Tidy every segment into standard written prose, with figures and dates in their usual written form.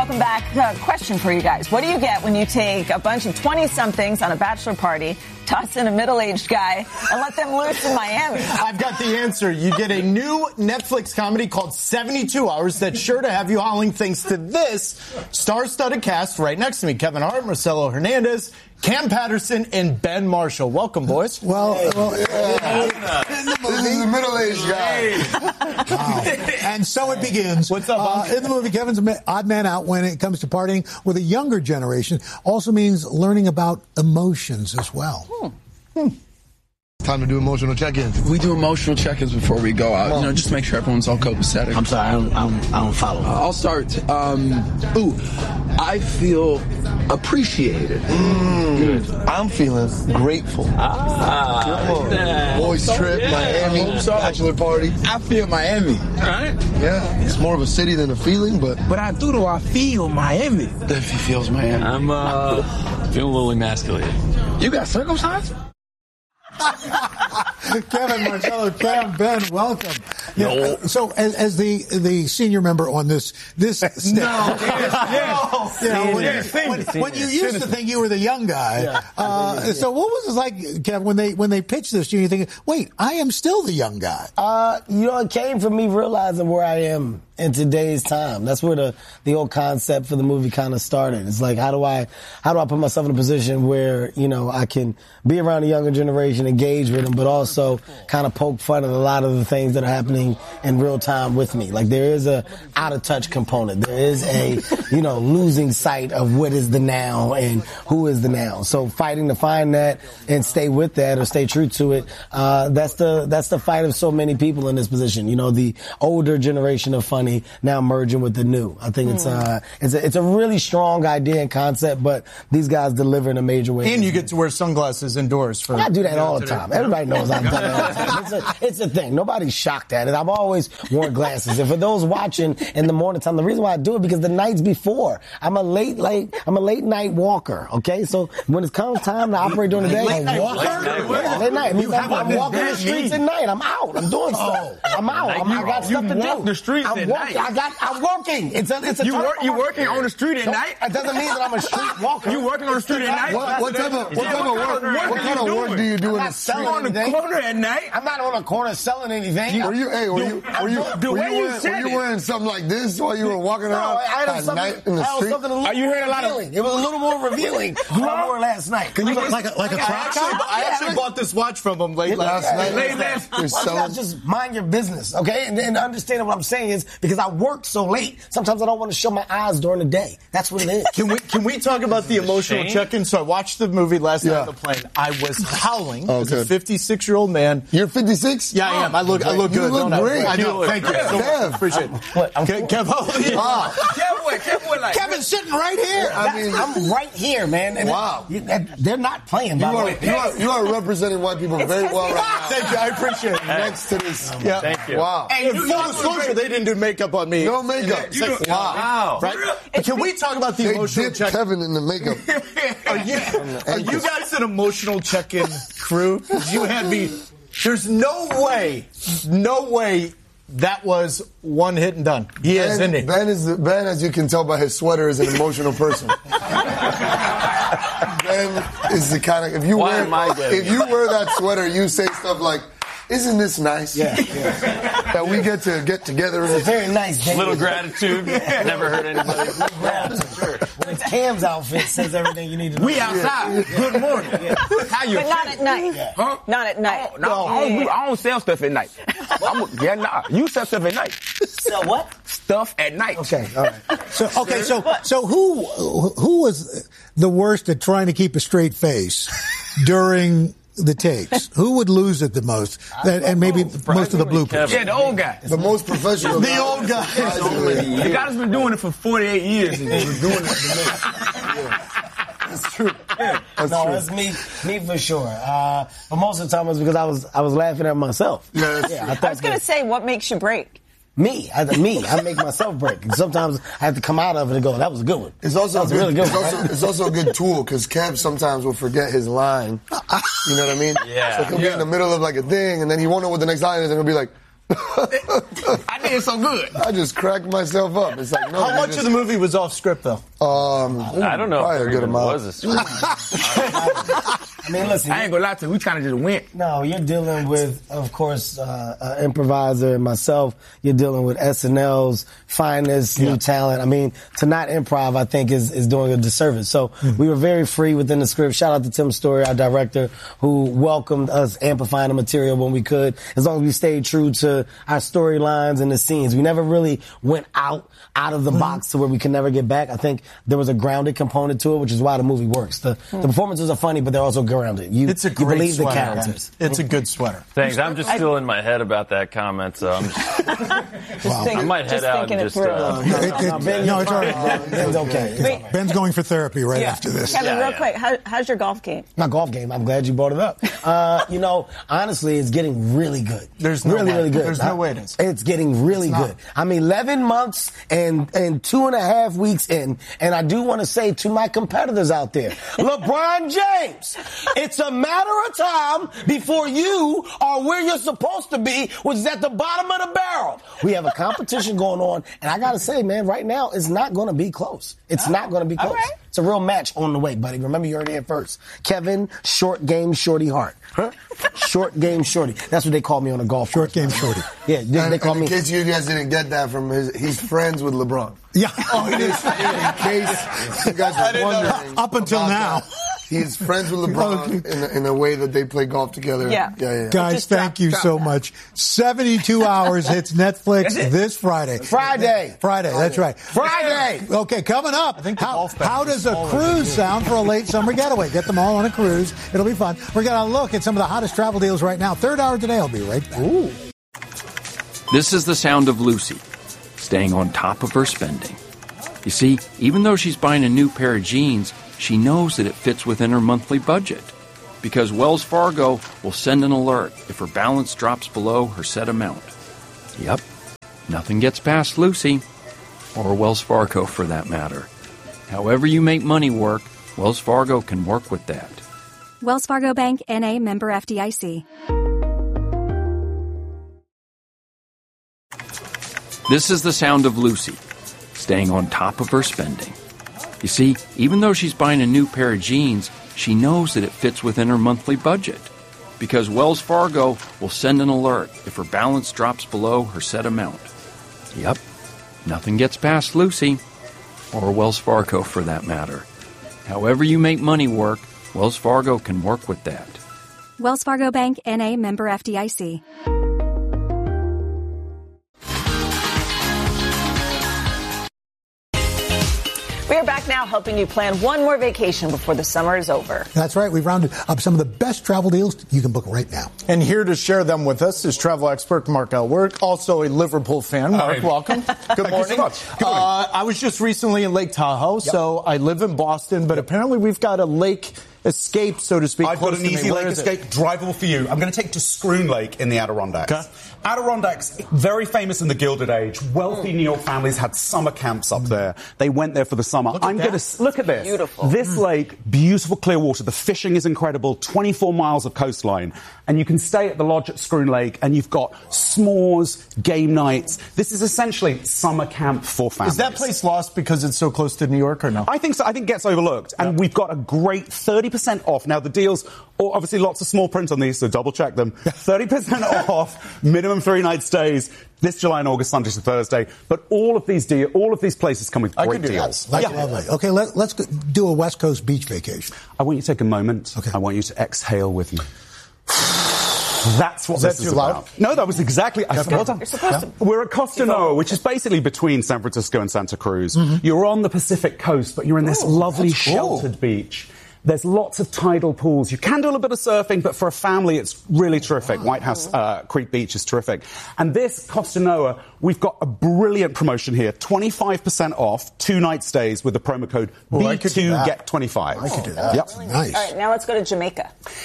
welcome back. Question for you guys. What do you get when you take a bunch of 20-somethings on a bachelor party, toss in a middle-aged guy, and let them loose in Miami? I've got the answer. You get a new Netflix comedy called 72 Hours that's sure to have you howling thanks to this star-studded cast right next to me. Kevin Hart, Marcelo Hernandez, Cam Patterson, and Ben Marshall. Welcome, boys. This is the middle-aged guy. Wow. And so it begins. What's up, in the movie, Kevin's odd man out when it comes to partying with a younger generation. Also means learning about emotions as well. Time to do emotional check-ins. We do emotional check-ins before we go out. Just make sure everyone's all copacetic. I'm sorry, I don't follow. I'll start. I feel appreciated. Good. I'm feeling grateful. Boys trip, Miami, bachelor party. I feel Miami. All right. Yeah, it's more of a city than a feeling, but I feel Miami. Definitely feels Miami. I'm feeling a little emasculated. You got circumcised? Kevin, Marcelo, Cam, Ben, welcome. Yeah, so as the senior member on this staff, when you used to think you were the young guy, so what was it like, Kevin, when they pitched this to you, you think, wait, I am still the young guy? It came from me realizing where I am in today's time. That's where the old concept for the movie kind of started. It's like, how do I put myself in a position where, I can be around the younger generation, engage with them, but also kind of poke fun at a lot of the things that are happening in real time with me. Like, there is a out of touch component. There is a, losing sight of what is the now and who is the now. So fighting to find that and stay with that or stay true to it, that's the fight of so many people in this position. The older generation of funny now merging with the new. I think it's a really strong idea and concept, but these guys deliver in a major way. And you get to wear sunglasses indoors. I do that all the time. Everybody knows I've done it all the time. It's a thing. Nobody's shocked at it. I've always worn glasses. And for those watching in the morning time, the reason why I do it because the nights before, I'm a late night walker. Okay, so when it comes time to operate during the day, late night walker? Yeah, late night. I'm walking the streets at night. I'm out. I'm doing stuff. I'm out. I got stuff to do. You walk the streets at night. I'm working. It's a you working on the street at night? It doesn't mean that I'm a street walker. You working on the street at night? What kind of work do you do in the street? I'm on the corner at night. I'm not on the corner selling anything. Were you wearing something like this while you were walking around at night in the street? Are you hearing a lot of? It was a little more revealing than I wore last night. Can you like a track? I actually bought this watch from him late last night. Just mind your business, okay? And understanding what I'm saying is because I worked so late, sometimes I don't want to show my eyes during the day. That's what it is. Can we talk about the emotional check-in? So I watched the movie last night on the plane. I was howling as a 56-year-old man. You're 56? Yeah, I am. I look good. You look great. I know. Thank you. So appreciate it. Kevin's sitting right here. I'm right here, man. And wow. They're not playing, by the way. You are representing white people very well right now. Thank you. I appreciate it. Next to this. Yeah. Thank you. Wow. And full disclosure, they didn't do makeup on me. No makeup. Wow. Right? Can we talk about the emotional check-in? Kevin in the makeup. Are you guys an emotional check-in crew? You had me. There's no way that was one hit and done. He is, isn't he? Ben, as you can tell by his sweater, is an emotional person. Ben is the kind of if you wear that sweater, you say stuff like, "Isn't this nice?" Yeah. That we get together. It's a very nice day. Little gratitude. Never hurt anybody. Sure. Cam's outfit says everything you need to know. We outside. Good morning. How you? But not at night. Huh? Not at night. No, I don't sell stuff at night. You sell stuff at night. Sell what? Stuff at night. Okay, all right. So who was the worst at trying to keep a straight face during the takes? Who would lose it the most? And maybe most of the bloopers. Yeah, the old guy. The most professional. The old guy. The guy that's been doing it for 48 years and was doing it for me. That's true. That's me for sure. But most of the time it was because I was laughing at myself. I was going to say, what makes you break? Me. I make myself break. And sometimes I have to come out of it and go, that was a good one. It's also really good. It's also a good tool because Kev sometimes will forget his line. You know what I mean? Yeah. So he'll be in the middle of like a thing and then he won't know what the next line is and he'll be like, I did so good. I just cracked myself up. It's like, no. How much of the movie was off script, though? I don't know if there even was a script. I mean, listen. I ain't gonna lie to you. We kind of just went. No, you're dealing with, of course, an improviser and myself. You're dealing with SNL's finest new talent. I mean, to not improv, I think, is doing a disservice. So we were very free within the script. Shout out to Tim Story, our director, who welcomed us amplifying the material when we could, as long as we stayed true to our storylines and the scenes. We never really went out of the box to where we can never get back. I think there was a grounded component to it, which is why the movie works. The performances are funny, but they're also grounded. It's a great believe sweater. the characters. It's a good sweater. Thanks. I'm just still in my head about that comment, so I'm I might head out and just. No, it's all right. Ben's okay. Ben's going for therapy right after this. Kevin, real quick, how's your golf game? My golf game. I'm glad you brought it up. Honestly, it's getting really good. There's no really, way. really good. There's no way it is. It's getting really good. I'm 11 months and 2.5 weeks in, and I do want to say to my competitors out there, LeBron James, it's a matter of time before you are where you're supposed to be, which is at the bottom of the barrel. We have a competition going on, and I got to say, man, right now, it's not going to be close. It's not going to be close. Right. It's a real match on the way, buddy. Remember, you heard it here first. Kevin, Short Game Shorty Hart. Huh? Short Game Shorty. That's what they call me on the golf course. Short Game Shorty. Yeah, they call me. In case you guys didn't get that from he's friends with LeBron. Yeah. In case you guys were wondering. Up until now. He's friends with LeBron in a way that they play golf together. Yeah. Guys, thank you so much. 72 Hours hits Netflix this Friday. Friday, that's right. Friday. Okay, coming up. How does a cruise sound for a late summer getaway? Get them all on a cruise. It'll be fun. We're going to look at some of the hottest travel deals right now. Third hour today. I'll be right back. Ooh. This is the sound of Lucy, staying on top of her spending. You see, even though she's buying a new pair of jeans, she knows that it fits within her monthly budget. Because Wells Fargo will send an alert if her balance drops below her set amount. Yep, nothing gets past Lucy, or Wells Fargo for that matter. However you make money work, Wells Fargo can work with that. Wells Fargo Bank, N.A., member FDIC. This is the sound of Lucy, staying on top of her spending. You see, even though she's buying a new pair of jeans, she knows that it fits within her monthly budget. Because Wells Fargo will send an alert if her balance drops below her set amount. Yep, nothing gets past Lucy, or Wells Fargo for that matter. However you make money work, Wells Fargo can work with that. Wells Fargo Bank, N.A., member FDIC. We are back now helping you plan one more vacation before the summer is over. That's right. We've rounded up some of the best travel deals you can book right now. And here to share them with us is travel expert Mark Elwork, also a Liverpool fan. Mark, welcome. Good morning. Thank you so much. Good morning. I was just recently in Lake Tahoe, so I live in Boston, but apparently we've got a lake escape, so to speak. I've got an easy lake escape, drivable for you. I'm going to take you to Scroon Lake in the Adirondacks. Okay. Adirondacks, very famous in the Gilded Age. Wealthy New York families had summer camps up there. They went there for the summer. Look at this. Beautiful. This lake, beautiful clear water. The fishing is incredible. 24 miles of coastline. And you can stay at the lodge at Scroon Lake, and you've got s'mores, game nights. This is essentially summer camp for families. Is that place lost because it's so close to New York, or no? I think so. I think it gets overlooked. And we've got a great 30% off. Now, the deals, obviously lots of small print on these, so double check them. 30% off, minimum 3-night stays, this July and August, Sunday to Thursday. But all of these places come with great deals. Lovely. Okay, let's do a West Coast beach vacation. I want you to take a moment. Okay. I want you to exhale with me. That's what this is about. No, that was exactly. Well done. You're supposed to. We're at Costa Noa, which is basically between San Francisco and Santa Cruz. Mm-hmm. You're on the Pacific coast, but you're in this lovely sheltered beach. There's lots of tidal pools. You can do a little bit of surfing, but for a family, it's really terrific. White House Creek Beach is terrific. And this Costa Noa, we've got a brilliant promotion here. 25% off, 2-night stays with the promo code B2 Get 25. I could do that. Yep. Nice. All right, now let's go to Jamaica.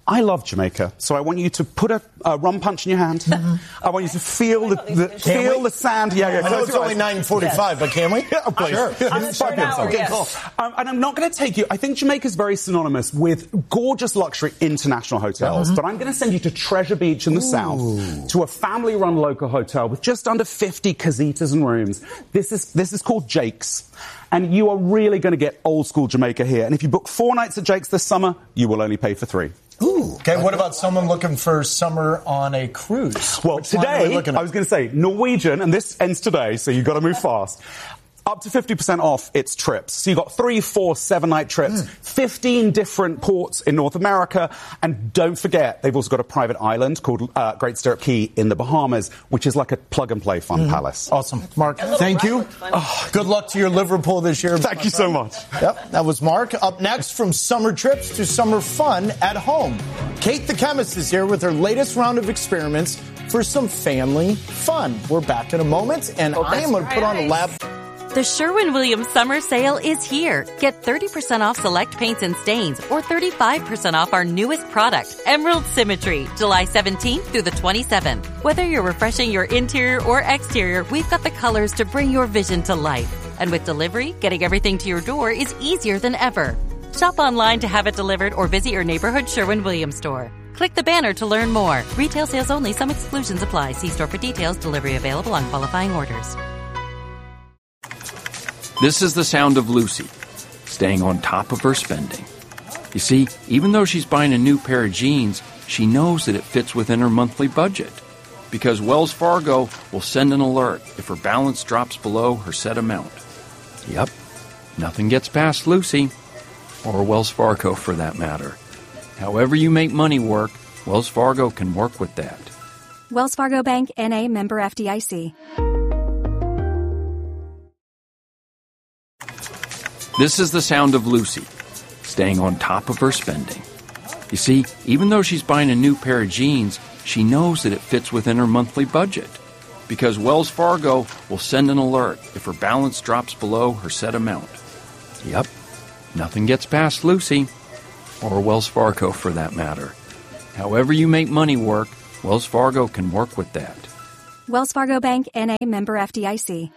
I love Jamaica, so I want you to put a rum punch in your hand. I want you to feel the sand. Yeah. I know it's only 9:45, but can we? Yeah, please. Sure. On the third hour, yes. And I'm not going to take you. I think Jamaica's very synonymous with gorgeous luxury international hotels, but I'm going to send you to Treasure Beach in the south, to a family-run local hotel with just under 50 casitas and rooms. This is called Jake's. And you are really going to get old-school Jamaica here. And if you book 4 nights at Jake's this summer, you will only pay for 3. Ooh. Okay, what about someone looking for summer on a cruise? Well, today, I was going to say Norwegian, and this ends today, so you've got to move fast. Up to 50% off its trips. So you've got 3, 4, 7-night trips, 15 different ports in North America, and don't forget, they've also got a private island called Great Stirrup Cay in the Bahamas, which is like a plug-and-play fun palace. Awesome. Mark, thank you. Good luck to your Liverpool this year. Thank you so much. Yep, that was Mark. Up next, from summer trips to summer fun at home, Kate the Chemist is here with her latest round of experiments for some family fun. We're back in a moment, and I am going to put on a lab... The Sherwin-Williams Summer Sale is here. Get 30% off select paints and stains or 35% off our newest product, Emerald Symmetry, July 17th through the 27th. Whether you're refreshing your interior or exterior, we've got the colors to bring your vision to life. And with delivery, getting everything to your door is easier than ever. Shop online to have it delivered or visit your neighborhood Sherwin-Williams store. Click the banner to learn more. Retail sales only. Some exclusions apply. See store for details. Delivery available on qualifying orders. This is the sound of Lucy, staying on top of her spending. You see, even though she's buying a new pair of jeans, she knows that it fits within her monthly budget. Because Wells Fargo will send an alert if her balance drops below her set amount. Yep, nothing gets past Lucy, or Wells Fargo for that matter. However you make money work, Wells Fargo can work with that. Wells Fargo Bank, N.A., member FDIC. This is the sound of Lucy, staying on top of her spending. You see, even though she's buying a new pair of jeans, she knows that it fits within her monthly budget. Because Wells Fargo will send an alert if her balance drops below her set amount. Yep, nothing gets past Lucy, or Wells Fargo for that matter. However you make money work, Wells Fargo can work with that. Wells Fargo Bank, N.A., member FDIC.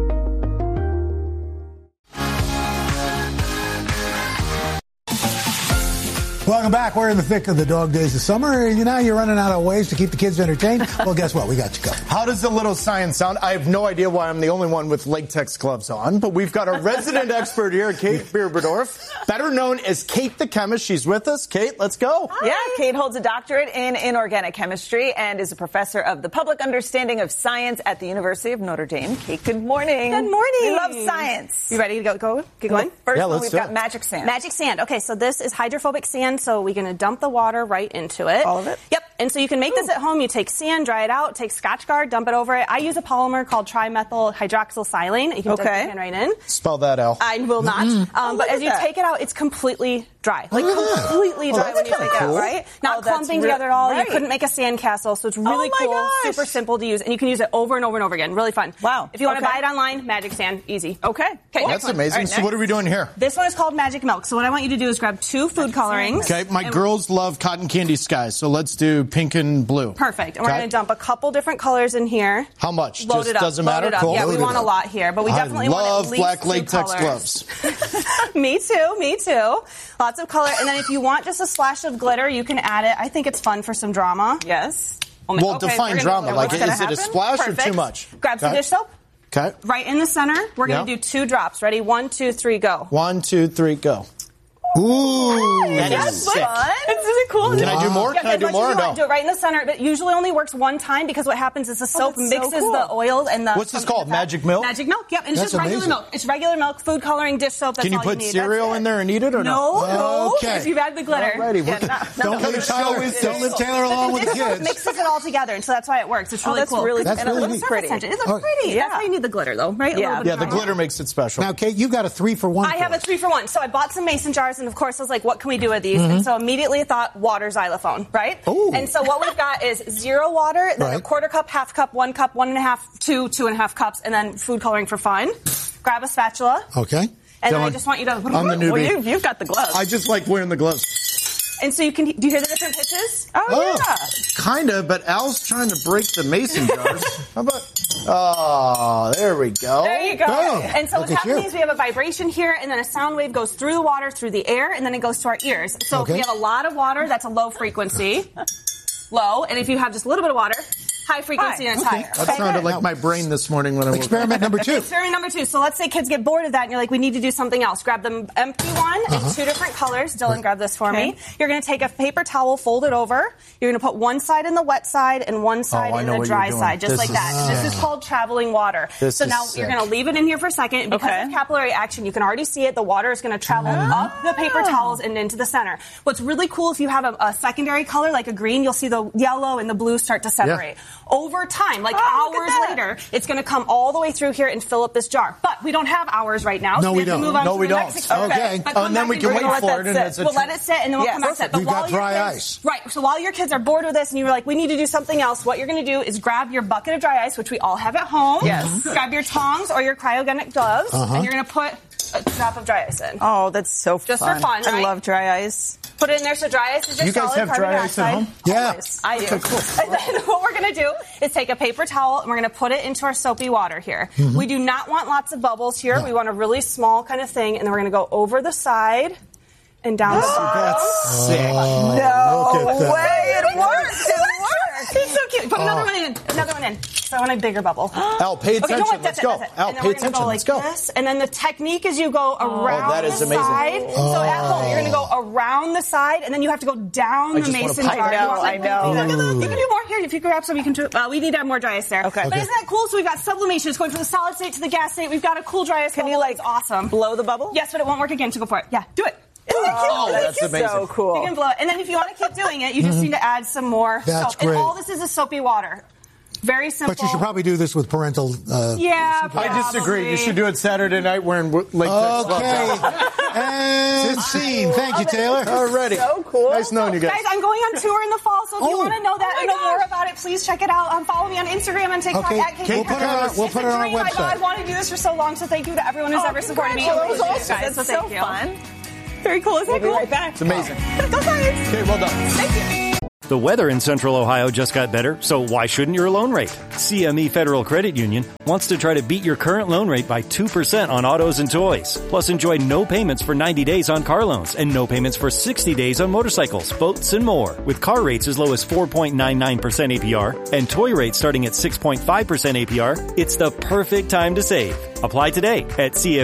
Welcome back. We're in the thick of the dog days of summer. You're running out of ways to keep the kids entertained. Well, guess what? We got you covered. How does a little science sound? I have no idea why I'm the only one with latex gloves on, but we've got a resident expert here, Kate Berberdorf, better known as Kate the Chemist. She's with us. Kate, let's go. Hi. Yeah, Kate holds a doctorate in inorganic chemistry and is a professor of the public understanding of science at the University of Notre Dame. Kate, good morning. Good morning. We love science. You ready to go? Get going? First one, we've got magic sand. Magic sand. Okay, so this is hydrophobic sand, so we're going to dump the water right into it. All of it? Yep. And so you can make this at home. You take sand, dry it out, take Scotchgard, dump it over it. I use a polymer called trimethyl hydroxysilane. You can dump your hand right in. Spell that out. I will not. But as you take it out, it's completely dry. Completely dry when you take it out, right? Not clumping together at all. Right. You couldn't make a sandcastle, so it's really cool, super simple to use, and you can use it over and over and over again. Really fun. Wow. If you want to buy it online, Magic Sand, easy. Okay. That's amazing. Right, so what are we doing here? This one is called Magic Milk. So what I want you to do is grab 2 food colorings. Okay, my girls love cotton candy skies, so let's do pink and blue. Perfect. And we're going to dump a couple different colors in here. How much? Load Just it up. doesn't matter? Cool. Yeah, we want a lot here, but we definitely want at least 2 black latex colors. gloves. Me too. Lots of color. And then if you want just a splash of glitter, you can add it. I think it's fun for some drama. Yes. Well, define drama. Like, is it a splash or too much? Grab some dish soap. Okay. Right in the center. We're going to do 2 drops. Ready? 1, 2, 3, go. 1, 2, 3, go. Ooh, that is sick. It's really cool. Can I do more? Yeah, Can I do more or no? Do it right in the center. But usually only works one time because what happens is the soap mixes the oils and the... What's this called? Magic milk? Magic milk, yep. And it's just regular milk. It's regular milk, food coloring, dish soap. That's Can you all put you need. cereal in there and eat it or no? No. Okay. If you've added the glitter. Alrighty. Don't leave Taylor alone with the kids. It mixes it all together, and so that's why it works. It's really cool. That's really neat. Pretty. It looks pretty. That's why you need the glitter, though, right? Yeah, the glitter makes it special. Now, Kate, you've got a 3-for-1. I have a 3-for-1. So I bought some mason jars, and of course I was like, what can we do with these? And so immediately I thought water xylophone, right? Ooh. And so what we've got is 0 water, then a quarter cup, half cup, 1 cup, 1.5, 2, 2.5 cups, and then food coloring for fun. Grab a spatula. Okay. And then I just want you to... I'm the newbie. Well, you've got the gloves. I just like wearing the gloves. And so do you hear the different pitches? Oh, yeah. Kind of, but Al's trying to break the mason jars. How about, there we go. There you go. Oh, and so what's happening is we have a vibration here, and then a sound wave goes through the water, through the air, and then it goes to our ears. So if we have a lot of water, that's a low frequency. Low. And if you have just a little bit of water, high frequency and it's higher. That sounded like my brain this morning when I woke up. Experiment number 2. Experiment number 2. So let's say kids get bored of that and you're like, we need to do something else. Grab the empty one in 2 different colors. Dylan, grab this for me. You're going to take a paper towel, fold it over. You're going to put one side in the wet side and one side in the dry side, just like that. This is called traveling water. So now you're going to leave it in here for a second. Because of capillary action, you can already see it. The water is going to travel up the paper towels and into the center. What's really cool, if you have a secondary color like a green, you'll see the yellow and the blue start to separate. Over time, like hours later, it's going to come all the way through here and fill up this jar. But we don't have hours right now. No, so we have to move on to the next experiment. Okay. And then we can wait for it. We'll let it sit and then we'll come back to it. But we've got dry ice. Right. So while your kids are bored with this and you're like, we need to do something else, what you're going to do is grab your bucket of dry ice, which we all have at home. Yes. Grab your tongs or your cryogenic gloves, and you're going to put a drop of dry ice in. Oh, that's so fun. Just for fun, right? I love dry ice. Put it in there. So dry ice is just You guys solid have carbon dry ice at dioxide. home? Yeah. Always. I do. Cool. And then what we're going to do is take a paper towel and we're going to put it into our soapy water here. We do not want lots of bubbles here. We want a really small kind of thing, and then we're going to go over the side and down the bottom. That's sick. No way. It works. It works. It's so cute. Put another one in. Another one in. So I want a bigger bubble. Al, pay attention. Okay, Let's go. Al, pay attention. Let's go. This. And then the technique is you go around that is the amazing. side. So at home, you're going to go around the side, and then you have to go down the mason jar. I know. You can do more here. If you grab some, you can do. We need to have more dry ice there. Okay. But isn't that cool? So we've got sublimation. It's going from the solid state to the gas state. We've got a cool dry ice. Can you it's awesome? blow the bubble? Yes, but it won't work again. So go for it. Yeah, do it. Oh, that's amazing. So cool. You can blow it. And then if you want to keep doing it, you just need to add some more That's soap. great. And all this is soapy water. Very simple. But you should probably do this with parental. I disagree. You should do it Saturday night wearing Lake Okay. And scene. Thank you, Taylor. Alrighty. So cool. Nice knowing you guys. Guys, I'm going on tour in the fall, so if you want to know that and know more about it, please check it out. Follow me on Instagram and TikTok at Kate. We'll put it on our website. I wanted to do this for so long, so thank you to everyone who's ever supported me. That's so fun. Very cool. We'll be right back. It's amazing. Go Science. Okay, well done. Thank you. The weather in Central Ohio just got better, so why shouldn't your loan rate? CME Federal Credit Union wants to try to beat your current loan rate by 2% on autos and toys. Plus, enjoy no payments for 90 days on car loans and no payments for 60 days on motorcycles, boats, and more. With car rates as low as 4.99% APR and toy rates starting at 6.5% APR, it's the perfect time to save. Apply today at CME.